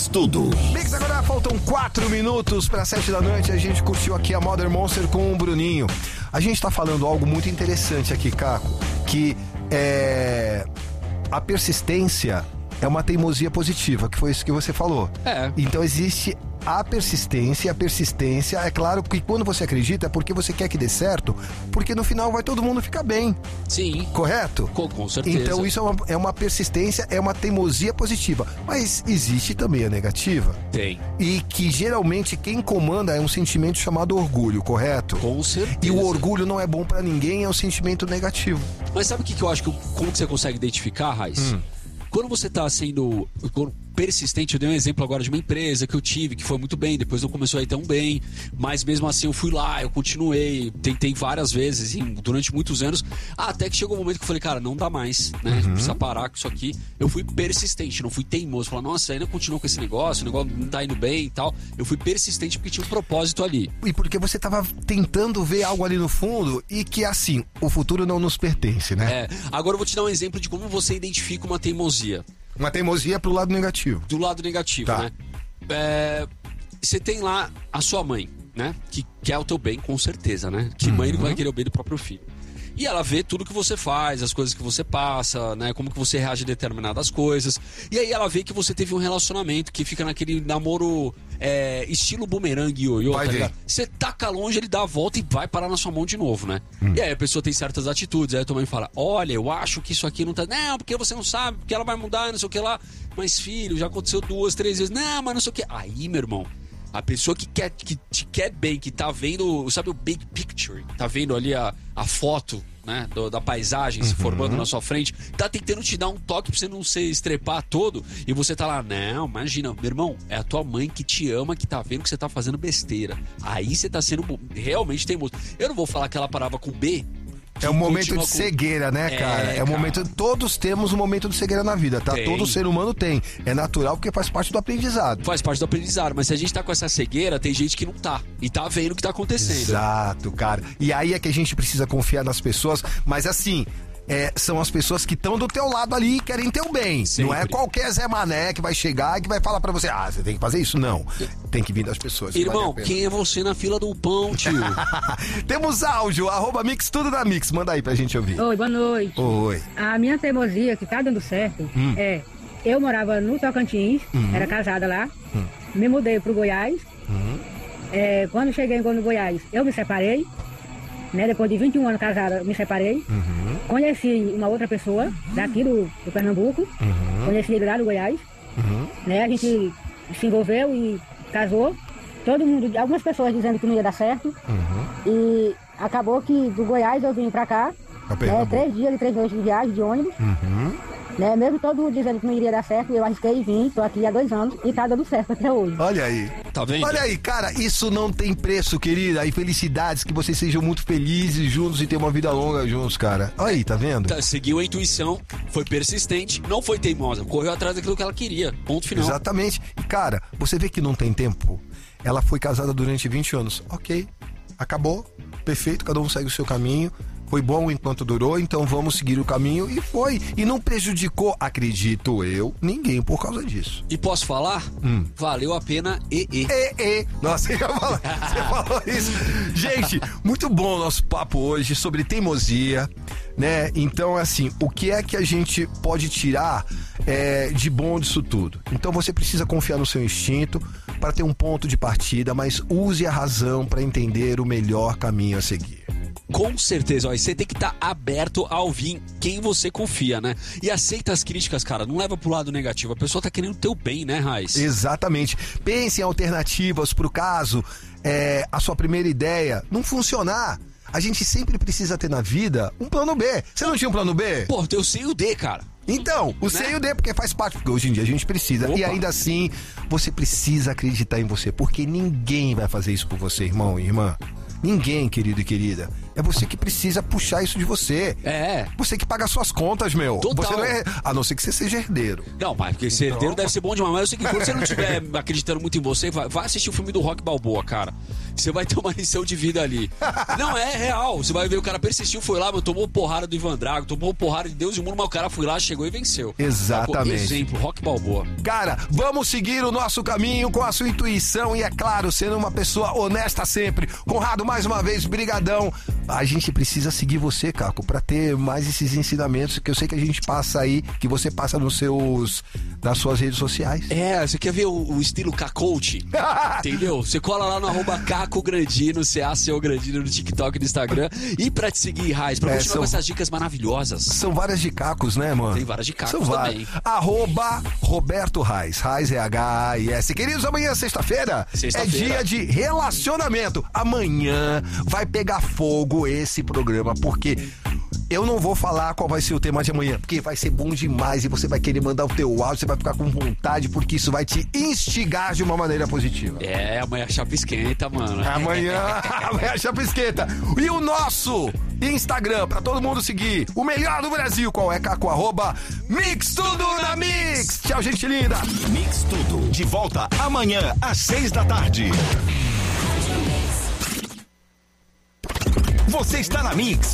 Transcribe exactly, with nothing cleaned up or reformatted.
Mix Tudo. Mix, agora faltam quatro minutos para sete da noite. A gente curtiu aqui a Mother Monster com o Bruninho. A gente tá falando algo muito interessante aqui, Caco, que é a persistência é uma teimosia positiva, que foi isso que você falou. É. Então existe a persistência, e a persistência, é claro que quando você acredita é porque você quer que dê certo, porque no final vai todo mundo ficar bem. Sim. Correto? Com, com certeza. Então isso é uma, é uma persistência, é uma teimosia positiva. Mas existe também a negativa. Tem. E que geralmente quem comanda é um sentimento chamado orgulho, correto? Com certeza. E o orgulho não é bom pra ninguém, é um sentimento negativo. Mas sabe o que, que eu acho que como que você consegue identificar, Raiz? Hum. Quando você tá sendo persistente, eu dei um exemplo agora de uma empresa que eu tive, que foi muito bem, depois não começou a ir tão bem, mas mesmo assim eu fui lá, eu continuei, tentei várias vezes, em, durante muitos anos, até que chegou um momento que eu falei, cara, não dá mais, né, uhum. precisa parar com isso aqui. Eu fui persistente, não fui teimoso, falar, nossa, ainda continua com esse negócio, o negócio não tá indo bem e tal. Eu fui persistente porque tinha um propósito ali. E porque você tava tentando ver algo ali no fundo e que, assim, o futuro não nos pertence, né? É, agora eu vou te dar um exemplo de como você identifica uma teimosia. Uma teimosia pro lado negativo. Do lado negativo, tá. né? É, você tem lá a sua mãe, né? Que quer o teu bem, com certeza, né? Que uhum. mãe não vai querer o bem do próprio filho. E ela vê tudo que você faz, as coisas que você passa, né? Como que você reage a determinadas coisas. E aí ela vê que você teve um relacionamento que fica naquele namoro é, estilo bumerangue ioiô, tá ligado? Você taca longe, ele dá a volta e vai parar na sua mão de novo, né? Hum. E aí a pessoa tem certas atitudes, aí a tua mãe fala, olha, eu acho que isso aqui não tá... Não, porque você não sabe, porque ela vai mudar, não sei o que lá. Mas filho, já aconteceu duas, três vezes. Não, mas não sei o que. Aí, meu irmão... A pessoa que, quer, que te quer bem, que tá vendo, sabe o big picture, tá vendo ali a, a foto, né, do, da paisagem uhum. se formando na sua frente, tá tentando te dar um toque pra você não se estrepar todo, e você tá lá, não, imagina, meu irmão, é a tua mãe que te ama, que tá vendo que você tá fazendo besteira. Aí você tá sendo realmente teimoso. Eu não vou falar aquela palavra com B. É um momento de com... cegueira, né, cara? É, é um cara. momento... Todos temos um momento de cegueira na vida, tá? Tem. Todo ser humano tem. É natural porque faz parte do aprendizado. Faz parte do aprendizado, mas se a gente tá com essa cegueira, tem gente que não tá. E tá vendo o que tá acontecendo. Exato, cara. E aí é que a gente precisa confiar nas pessoas, mas assim... É, são as pessoas que estão do teu lado ali e querem teu bem. Sempre. Não é qualquer Zé Mané que vai chegar e que vai falar pra você, ah, você tem que fazer isso. Não. Tem que vir das pessoas. Irmão, vale quem é você na fila do pão, tio? Temos áudio, arroba Mix, tudo da Mix. Manda aí pra gente ouvir. Oi, boa noite. Oi. A minha teimosia que tá dando certo hum. é... Eu morava no Tocantins, uhum. era casada lá. Hum. Me mudei pro Goiás. Uhum. É, quando cheguei no Goiás, eu me separei. Né, depois de vinte e um anos casada, me separei. Uhum. Conheci uma outra pessoa daqui do, do Pernambuco. Uhum. Conheci ele lá do Goiás. Uhum. Né, a gente se envolveu e casou. Todo mundo, algumas pessoas dizendo que não ia dar certo. Uhum. E acabou que do Goiás eu vim pra cá. Né, três dias e três noites de viagem de ônibus. Uhum. Né, mesmo todo mundo dizendo que não iria dar certo, eu arrisquei e vim, tô aqui há dois anos e tá dando certo até hoje. Olha aí. Tá vendo? Olha aí, cara, isso não tem preço, querida. E felicidades, que vocês sejam muito felizes juntos e tenham uma vida longa juntos, cara. Olha aí, tá vendo? Tá, seguiu a intuição, foi persistente, não foi teimosa, correu atrás daquilo que ela queria. Ponto final. Exatamente. E, cara, você vê que não tem tempo. Ela foi casada durante vinte anos. Ok, acabou, perfeito, cada um segue o seu caminho. Foi bom enquanto durou, então vamos seguir o caminho. E foi. E não prejudicou, acredito eu, ninguém por causa disso. E posso falar? Hum. Valeu a pena e e. E e. Nossa, você, falou, você falou isso. Gente, muito bom o nosso papo hoje sobre teimosia, né? Então, assim, o que é que a gente pode tirar é, de bom disso tudo? Então você precisa confiar no seu instinto para ter um ponto de partida, mas use a razão para entender o melhor caminho a seguir. Com certeza, ó, e você tem que estar tá aberto a ouvir quem você confia, né? E aceita as críticas, cara, não leva pro lado negativo. A pessoa tá querendo o teu bem, né, Raiz? Exatamente. Pense em alternativas pro caso é, a sua primeira ideia não funcionar. A gente sempre precisa ter na vida um plano B. Você não tinha um plano B? Pô, eu sei o D, cara. Então, o né? C e o D, porque faz parte, porque hoje em dia a gente precisa. Opa. E ainda assim, você precisa acreditar em você, porque ninguém vai fazer isso por você, irmão e irmã. Ninguém, querido e querida. É você que precisa puxar isso de você. É. Você que paga suas contas, meu. Total. Você não é... A não ser que você seja herdeiro. Não, mas porque ser herdeiro deve ser bom demais. Mas é o seguinte, quando você não estiver acreditando muito em você, vai, vai assistir o filme do Rock Balboa, cara. Você vai ter uma lição de vida ali. Não, é real. Você vai ver, o cara persistiu, foi lá, meu, tomou porrada do Ivan Drago, tomou porrada de Deus e o mundo, mas o cara foi lá, chegou e venceu. Exatamente. Exemplo, Rock Balboa. Cara, vamos seguir o nosso caminho com a sua intuição e, é claro, sendo uma pessoa honesta sempre. Conrado, mais uma vez, brigadão. A gente precisa seguir você, Caco, pra ter mais esses ensinamentos que eu sei que a gente passa aí, que você passa nos seus, nas suas redes sociais. É, você quer ver o, o estilo K-Coach? Entendeu? Você cola lá no arroba Caco Grandino, C A C O Grandino no TikTok e no Instagram. E pra te seguir, Raiz, pra É, continuar são- com essas dicas maravilhosas. São várias de Cacos, né, mano? Tem várias de Cacos São várias. também. Arroba Roberto Raiz. Raiz é H A I S. Queridos, amanhã, sexta-feira, é Sexta-feira. dia de relacionamento. Amanhã vai pegar fogo esse programa, porque eu não vou falar qual vai ser o tema de amanhã, porque vai ser bom demais e você vai querer mandar o teu áudio, você vai ficar com vontade, porque isso vai te instigar de uma maneira positiva. É, amanhã a chapa esquenta, mano. Amanhã, amanhã a chapa esquenta. E o nosso Instagram, pra todo mundo seguir, o melhor do Brasil, qual é, Caco? Arroba Mix Tudo na Mix. Tchau, gente linda. Mix Tudo. De volta amanhã às seis da tarde. Você está na Mix.